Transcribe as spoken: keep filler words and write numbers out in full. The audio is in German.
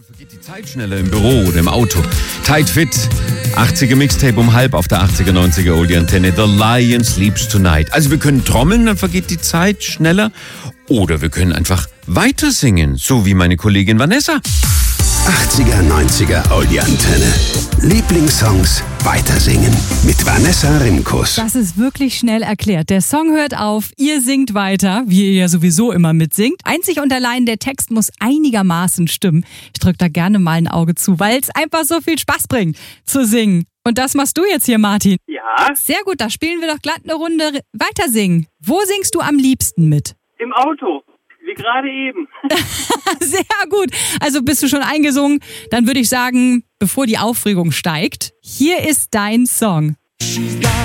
Vergeht die Zeit schneller im Büro oder im Auto. Tight Fit, achtziger Mixtape um halb auf der achtziger, neunziger Oldie-Antenne. The Lion Sleeps Tonight. Also wir können trommeln, dann vergeht die Zeit schneller. Oder wir können einfach weiter singen, so wie meine Kollegin Vanessa. achtziger, neunziger Oldie-Antenne. Lieblingssongs weitersingen mit Vanessa Rimkus. Das ist wirklich schnell erklärt. Der Song hört auf, ihr singt weiter, wie ihr ja sowieso immer mitsingt. Einzig und allein der Text muss einigermaßen stimmen. Ich drücke da gerne mal ein Auge zu, weil es einfach so viel Spaß bringt zu singen. Und das machst du jetzt hier, Martin. Ja, Sehr gut, da spielen wir doch glatt eine Runde weiter singen. Wo singst du am liebsten mit? im Auto, wie gerade eben. Sehr gut. Also bist du schon eingesungen? Dann würde ich sagen, bevor die Aufregung steigt, hier ist dein Song. She's got